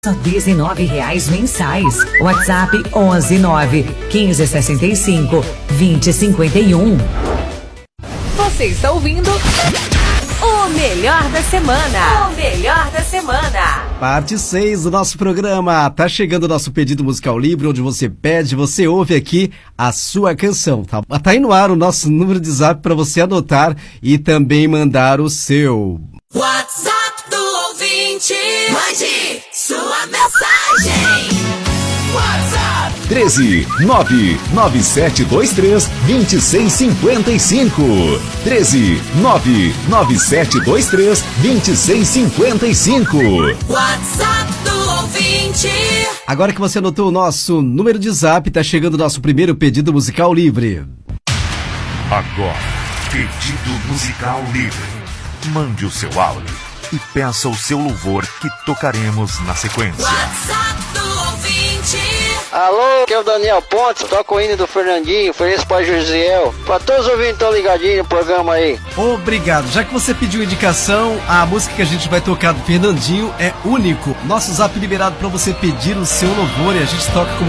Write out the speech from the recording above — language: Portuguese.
Só R$19 mensais. WhatsApp 119-1565-2051. Você está ouvindo o melhor da semana. O melhor da semana. Parte 6 do nosso programa. Tá chegando o nosso pedido musical livre, onde você pede, você ouve aqui a sua canção. Tá aí no ar o nosso número de zap para você anotar e também mandar o seu. WhatsApp do ouvinte. Mande sua mensagem. WhatsApp 13-99723-2655. 13-99723-2655. WhatsApp do ouvinte. Agora que você anotou o nosso número de zap, tá chegando o nosso primeiro pedido musical livre. Agora, pedido musical livre. Mande o seu áudio e peça o seu louvor que tocaremos na sequência. WhatsApp do ouvinte. Alô, aqui é o Daniel Pontes, toco o hino do Fernandinho, ofereço para Josiel. Para todos os ouvintes, estão ligadinhos no programa aí. Obrigado. Já que você pediu indicação, a música que a gente vai tocar do Fernandinho é Único. Nosso zap liberado para você pedir o seu louvor e a gente toca como